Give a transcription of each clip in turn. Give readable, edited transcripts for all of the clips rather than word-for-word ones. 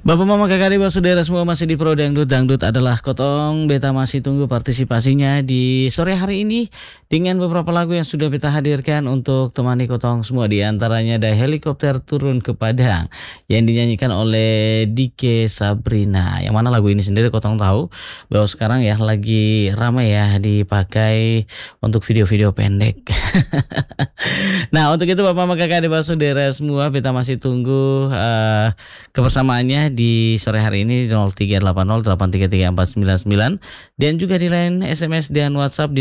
Bapak Mama Kakak Adik Saudara semua masih di Pro Dangdut. Dangdut adalah kotong. Beta masih tunggu partisipasinya di sore hari ini dengan beberapa lagu yang sudah beta hadirkan untuk temani kotong semua. Di antaranya ada Helikopter Turun ke Padang yang dinyanyikan oleh Dike Sabrina. Yang mana lagu ini sendiri kotong tahu bahwa sekarang ya lagi ramai ya dipakai untuk video-video pendek. Nah, untuk itu Bapak Mama Kakak Adik Saudara semua beta masih tunggu kebersamaannya di sore hari ini di 0380833499 dan juga di line SMS dan WhatsApp di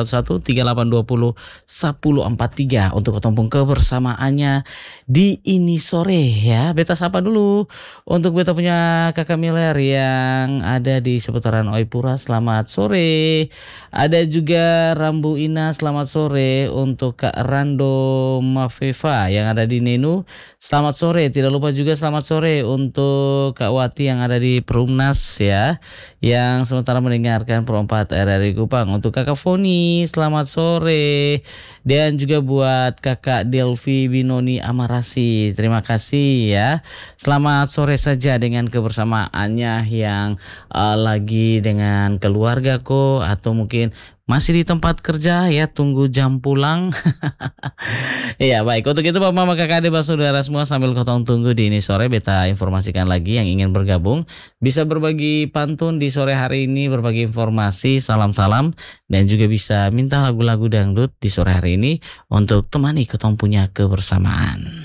081138201043 untuk ketumpung kebersamaannya di ini sore ya. Beta sapa dulu untuk beta punya kakak Miller yang ada di seputaran Oipura, selamat sore. Ada juga Rambu Ina, selamat sore. Untuk Kak Rando Mafeva yang ada di Nenu, selamat sore. Tidak lupa juga selamat sore untuk Kak Wati yang ada di Perumnas ya, yang sementara mendengarkan Pro 4 RRI Kupang. Untuk Kakak Foni, selamat sore. Dan juga buat Kakak Delvi Binoni Amarasi, terima kasih ya. Selamat sore saja dengan kebersamaannya yang lagi dengan keluarga ko, atau mungkin masih di tempat kerja ya, tunggu jam pulang. Iya baik, untuk itu Bapak Mama Kakak Adik Saudara semua sambil kotong tunggu di ini sore, beta informasikan lagi yang ingin bergabung bisa berbagi pantun di sore hari ini, berbagi informasi, salam-salam, dan juga bisa minta lagu-lagu dangdut di sore hari ini untuk temani kotong punya kebersamaan.